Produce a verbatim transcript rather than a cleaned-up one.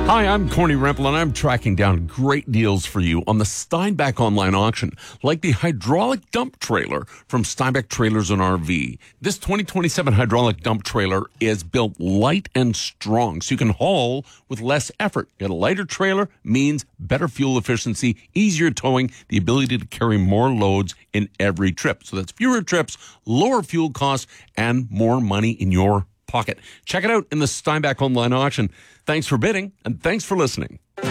Hi, I'm Corny Rempel, and I'm tracking down great deals for you on the Steinbach online auction, like the hydraulic dump trailer from Steinbach Trailers and R V. This twenty twenty-seven hydraulic dump trailer is built light and strong, so you can haul with less effort. Get a lighter trailer means better fuel efficiency, easier towing, the ability to carry more loads in every trip. So that's fewer trips, lower fuel costs, and more money in your pocket. Check it out in the Steinbach online auction. Thanks for bidding, and thanks for listening.